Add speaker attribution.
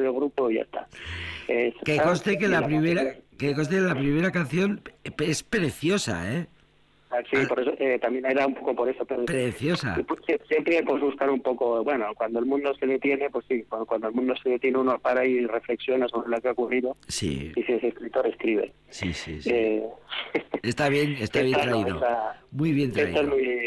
Speaker 1: del grupo y ya está.
Speaker 2: Que conste que la primera canción es preciosa, ¿eh?
Speaker 1: Sí, por eso, también era un poco por eso. Pero
Speaker 2: preciosa.
Speaker 1: Siempre hay que buscar un poco, bueno, cuando el mundo se detiene, pues sí, cuando el mundo se detiene uno para y reflexiona sobre lo que ha ocurrido.
Speaker 2: Sí.
Speaker 1: Y si ese escritor escribe.
Speaker 2: Sí. Está bien traído. Muy bien traído.